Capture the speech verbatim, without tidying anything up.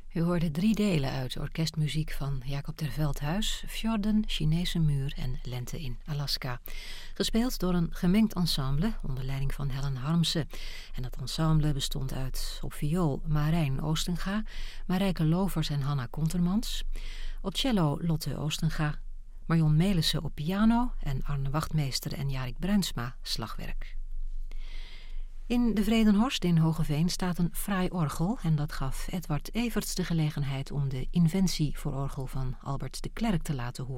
U hoorde drie delen uit orkestmuziek van Jacob ter Veldhuis, Fjorden, Chinese muur en Lente in Alaska. Gespeeld door een gemengd ensemble onder leiding van Helen Harmsen. En dat ensemble bestond uit op viool Marijn Oostenga, Marijke Lovers en Hanna Kontermans, op cello Lotte Oostenga, Marion Melissen op piano en Arne Wachtmeester en Jarik Bruinsma slagwerk. In de Vredenhorst in Hoogeveen staat een fraai orgel en dat gaf Edward Everts de gelegenheid om de inventie voor orgel van Albert de Klerk te laten horen.